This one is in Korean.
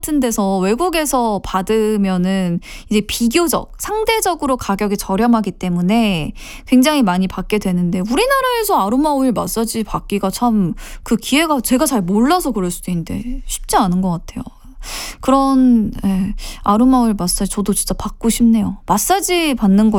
같은 데서 외국에서 받으면은 이제 비교적 상대적으로 가격이 저렴하기 때문에 굉장히 많이 받게 되는데 우리나라에서 아로마 오일 마사지 받기가 참 그 기회가 제가 잘 몰라서 그럴 수도 있는데 쉽지 않은 것 같아요. 그런 아로마 오일 마사지 저도 진짜 받고 싶네요. 마사지 받는 거